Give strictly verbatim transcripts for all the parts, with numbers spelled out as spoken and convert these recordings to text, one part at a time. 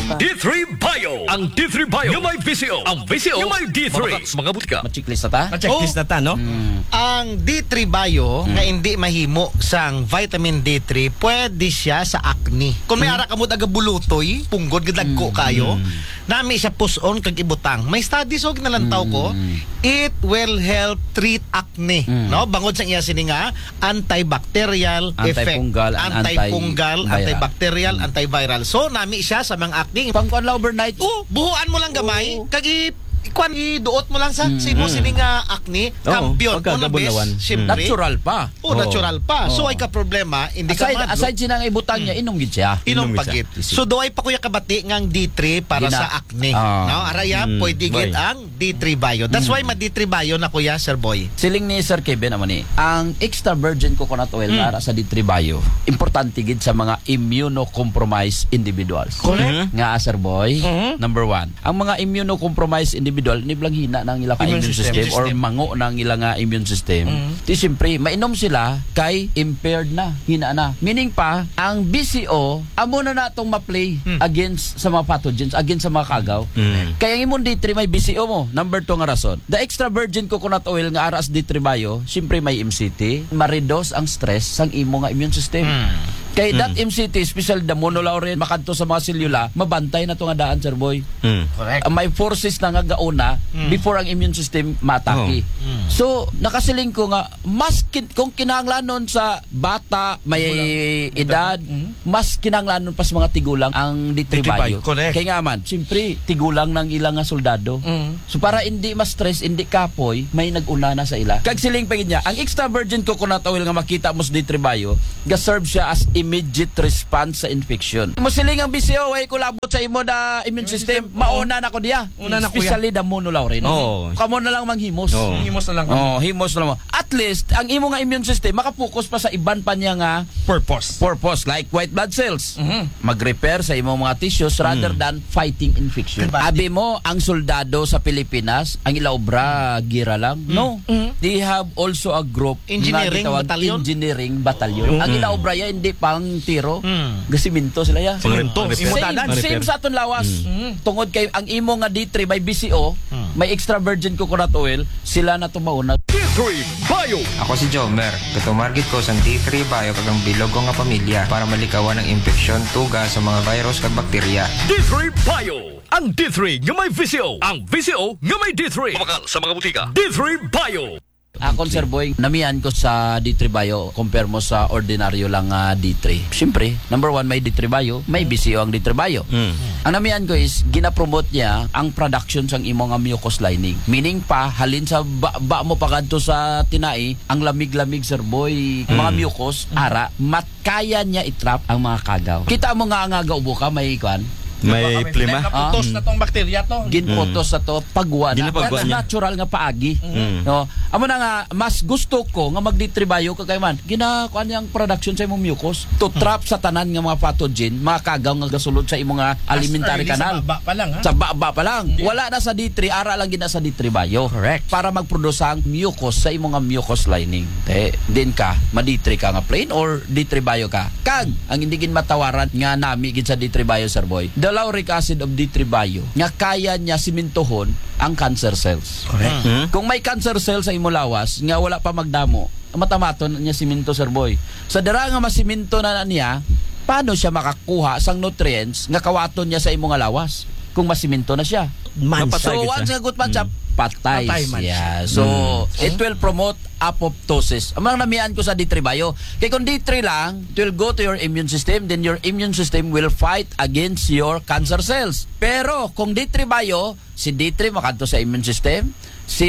pa. D three Bio. Ang D three Bio yung may V C O. Ang V C O yung may D three. Mga butika. Ma-checklist na ta? Ma-checklist na ta, no? Ang D three Bio nga hindi mahimo sang vitamin D three, pwede siya sa acne. Kung may ara ka mo taga bulutoy, punggod gadagko kayo, nami siya puson kag ibutang. May studies og nalantaw ko, it will help treat acne, no? Bangod sa iya sini nga antibacterial effect, Antifungal, antifungal, antiviral. antibacterial, antiviral. So nami siya sa mga acne. Pangkuan lang overnight. Oh, buhuan mo lang gamay, kag i- ikwan iduot mo lang sa mm. simo sini nga acne, kampiyon pagka una gabulawan. bes, syempre. Natural pa. Oh, natural pa. So Oo. ay ka problema, hindi ka Aside, madlo. aside sinang ibutang niya, inom gid siya. Inom Inom pagit. siya. So doay pa kuya kabati ngang D three para Gina- sa acne. Ah. No, araya Mm, pwede gid boy. ang D three Bio. That's why ma D three Bio na kuya Sir Boy. Siling ni Sir Kevin naman ni, ang extra virgin coconut oil para sa D three Bio, importante gid sa mga immunocompromised individuals. Correct. Nga Sir Boy, number one. Ang mga immunocompromised individual, niblang hina ng ilang Immune immune system. system, or mango ng ilang nga immune system. Di siyempre, mainom sila kay impaired na, hina na. Meaning pa, ang B C O, amo na natong ma-play against sa mga pathogens, against sa mga kagaw. Mm. Kaya ang imong D three may B C O mo. Number two nga rason. The extra virgin coconut oil nga aras D three Bio, siyempre may M C T, ma-reduce ang stress sang imo nga immune system. Kay that M C T, especially the monolaurin, makadto sa mga selula, mabantay na to nga daan, Sir Boy. Mm. Correct. Uh, may forces na nga gauna before ang immune system matake. So, nakasiling ko nga, mas kin- kung kinahanglanon sa bata, may edad, mas kinahanglanon pa sa mga tigulang ang D three D three Bio. Bio, correct. Kaya nga man, siyempre, tigulang ng ilang nga soldado. So, para hindi ma-stress, hindi kapoy, may nag-una na sa ila. Kag siling pagin niya, ang extra virgin coconut oil nga makita mo sa D three Bio, ga-serve siya as immediate response sa infection. Musiling ang B C O ay kulabot sa imo da immune system, mauna na ko diya. Una na, kuya. Especially the monolaurin. Oo. Kamo na lang manghimos. Oo. Himos na lang. Oh, himos na lang. At least ang imo nga immune system makapokus pa sa iban pa niya nga Purpose. purpose like white blood cells. Mag-repair sa imong mga tissues rather than fighting infection. Abi mo ang soldado sa Pilipinas, ang ilaobra gira lang. No. They have also a group Engineering nga gitawag batalyon? Engineering batalyon. Ang ilaobra ya hindi pang tiro. Gasiminto sila ya. Pangrinto. Same, same sa aton lawas. Tungod kay ang imo nga D three may B C O, may extra virgin coconut oil, sila na tumauna. D three Bio. Ako si Jomer. Gatumargit ko sang D three Bio kagang bilog ko nga pamilya para malikawan ng infeksyon, tuga sa mga virus kag bakterya. D three Bio. Ang D three nga may V C O. Ang V C O nga may D three. Pamakal sa mga butika. D three Bio. Ako, Sir Boy, namihan ko sa D three Bio compare mo sa ordinaryo lang nga D three. Siyempre, number one, may D three Bio, may B C O ang D three Bio. Ang namihan ko is, ginapromote niya ang production sang imong nga mucous lining. Meaning pa, halin sa ba, ba mo pagadto sa tinai, ang lamig-lamig, Sir Boy, mga mucous, ara, matkaya niya itrap ang mga kagaw. Kita mo nga nga gaubo ka, may ikwan, May plima. Naputos na tong bakterya to. ginpotos sa to pagwa na, Ginapagwa na niya. natural nga paagi. No, amo na nga mas gusto ko nga magditribayo kagay man ginakuan yang production sa imong mucus to trap sa tanan nga mga pathogen, mga kagaw nga gasulod sa imong nga alimentary canal. Sa baba pa lang, ha? Sa baba pa lang. Wala na sa D three, ara lang gina sa D three Bio. Correct. Para magproduce ang mucus sa imong nga mucous lining. Eh, din ka, ma D three ka nga plain or D three Bio ka. Kag ang hindi gin matawaran nga nami gid sa D three Bio, Sir Boy. The lauric acid of D three Bio nga kaya niya simintohon ang cancer cells. Correct. Hmm? Kung may cancer cell sa imo lawas nga wala pa magdamo, matamaton niya siminto, Sir Boy. Sa dara nga masiminto na niya, paano siya makakuha sang nutrients nga kawaton niya sa imo nga lawas kung masiminto na siya? Mansa So gid once siya. nga good man siya, patay, Patay man siya. So it will promote apoptosis. Ang mga namihan ko sa D three Bio. Kaya kung D three lang, it will go to your immune system, then your immune system will fight against your cancer cells. Pero kung D three Bio, si D three makadto sa immune system, si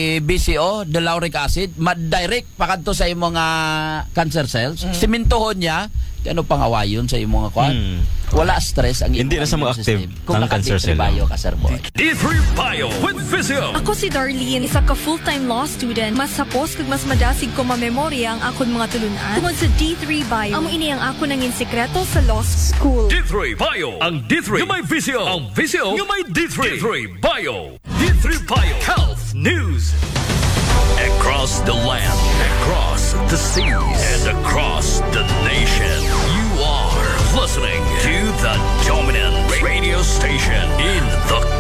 B C O, the lauric acid, ma-direct pakadto sa imong nga cancer cells, simintohon niya, ano pang awayon sa imong nga kwan. Mm. Wala stress ang Hindi imong na sa mga immune active system. Kung ang naka-D cancer three cell. Bio ka, Sir Boy. D three Bio with Physio. Ako si Darlene, isa ka full-time law student. Mas sapos kag mas madasig ko mamemorya ang akon mga tulunan. Tungod sa D three Bio, amo ini ang ako nangin sekreto sa law school. D three Bio. Ang D three nga may V C O. Ang V C O nga may D three. D three Bio. D three Bio. Health News. Across the land, across the seas, and across the nation. You are listening to the Dominant Radio.